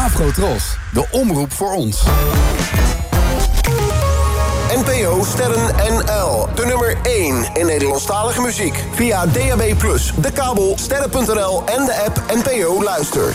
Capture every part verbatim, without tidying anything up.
Afrotros, de omroep voor ons. N P O Sterren N L, de nummer één in Nederlandstalige muziek. Via D A B plus, de kabel, sterren punt n l en de app N P O Luister.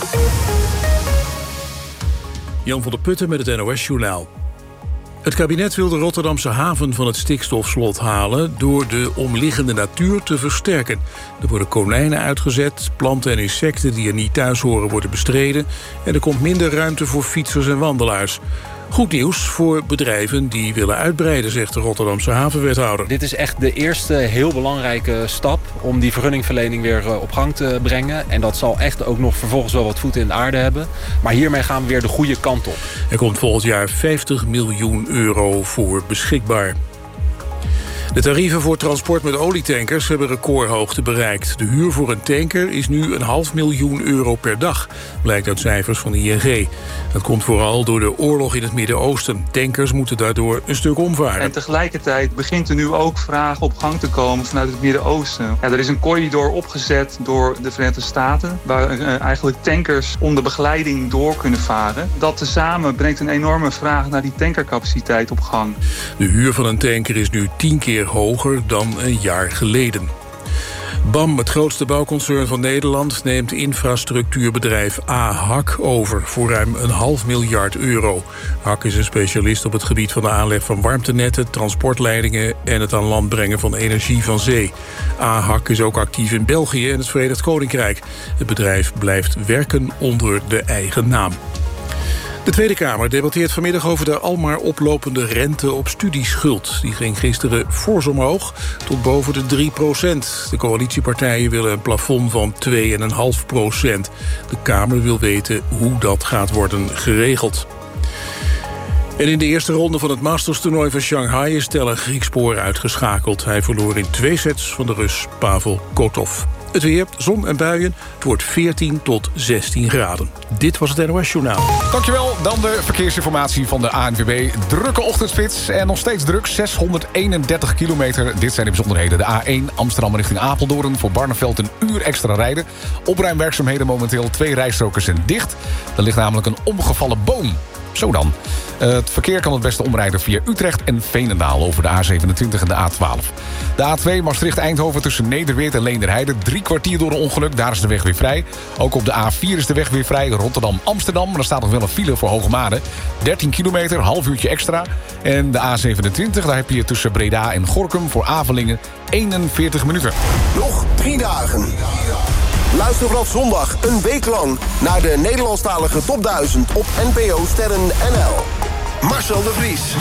Jan van der Putten met het N O S-journaal. Het kabinet wil de Rotterdamse haven van het stikstofslot halen door de omliggende natuur te versterken. Er worden konijnen uitgezet, planten en insecten die er niet thuis horen worden bestreden en er komt minder ruimte voor fietsers en wandelaars. Goed nieuws voor bedrijven die willen uitbreiden, zegt de Rotterdamse havenwethouder. Dit is echt de eerste heel belangrijke stap om die vergunningverlening weer op gang te brengen. En dat zal echt ook nog vervolgens wel wat voeten in de aarde hebben. Maar hiermee gaan we weer de goede kant op. Er komt volgend jaar vijftig miljoen euro voor beschikbaar. De tarieven voor transport met olietankers hebben recordhoogte bereikt. De huur voor een tanker is nu een half miljoen euro per dag, blijkt uit cijfers van I N G. Dat komt vooral door de oorlog in het Midden-Oosten. Tankers moeten daardoor een stuk omvaren. En tegelijkertijd begint er nu ook vraag op gang te komen vanuit het Midden-Oosten. Ja, er is een corridor opgezet door de Verenigde Staten, waar uh, eigenlijk tankers onder begeleiding door kunnen varen. Dat tezamen brengt een enorme vraag naar die tankercapaciteit op gang. De huur van een tanker is nu tien keer hoger dan een jaar geleden. B A M, het grootste bouwconcern van Nederland, neemt infrastructuurbedrijf A H A C over voor ruim een half miljard euro. H A C is een specialist op het gebied van de aanleg van warmtenetten, transportleidingen en het aan land brengen van energie van zee. A H A C is ook actief in België en het Verenigd Koninkrijk. Het bedrijf blijft werken onder de eigen naam. De Tweede Kamer debatteert vanmiddag over de almaar oplopende rente op studieschuld. Die ging gisteren fors omhoog tot boven de drie procent. De coalitiepartijen willen een plafond van twee komma vijf procent. De Kamer wil weten hoe dat gaat worden geregeld. En in de eerste ronde van het Masters-toernooi van Shanghai is Teller Griekspoor uitgeschakeld. Hij verloor in twee sets van de Rus Pavel Kotov. Het weer, zon en buien. Het wordt veertien tot zestien graden. Dit was het N O S-journaal. Dankjewel. Dan de verkeersinformatie van de A N W B. Drukke ochtendspits en nog steeds druk. zeshonderdeenendertig kilometer. Dit zijn de bijzonderheden. De A één Amsterdam richting Apeldoorn. Voor Barneveld een uur extra rijden. Opruimwerkzaamheden momenteel. Twee rijstroken zijn dicht. Er ligt namelijk een omgevallen boom. Zo dan. Uh, het verkeer kan het beste omrijden via Utrecht en Veenendaal over de A zevenentwintig en de A twaalf. De A twee Maastricht-Eindhoven tussen Nederweert en Leenderheide. Drie kwartier door een ongeluk, daar is de weg weer vrij. Ook op de A vier is de weg weer vrij. Rotterdam-Amsterdam, maar er staat nog wel een file voor Hoogmade. dertien kilometer, half uurtje extra. En de A zevenentwintig, daar heb je tussen Breda en Gorinchem voor Avelingen eenenveertig minuten. Nog drie dagen. Luister vanaf zondag een week lang naar de Nederlandstalige top duizend op N P O Sterren N L. Marcel de Vries.